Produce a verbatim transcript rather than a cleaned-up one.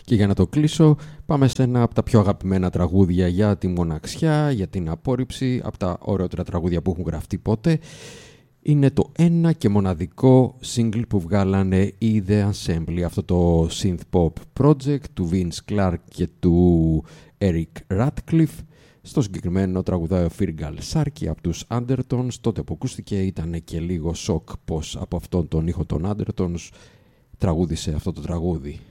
Και για να το κλείσω, πάμε σε ένα από τα πιο αγαπημένα τραγούδια για τη μοναξιά, για την απόρριψη, από τα ωραιότερα τραγούδια που έχουν γραφτεί ποτέ. Είναι το ένα και μοναδικό single που βγάλανε οι The Assembly, αυτό το synth pop project του Vince Clarke και του Eric Radcliffe. Στο συγκεκριμένο τραγουδάει ο Feargal Sharkey από τους Undertones. Τότε που ακούστηκε ήταν και λίγο σοκ πως από αυτόν τον ήχο των Undertones τραγούδισε αυτό το τραγούδι.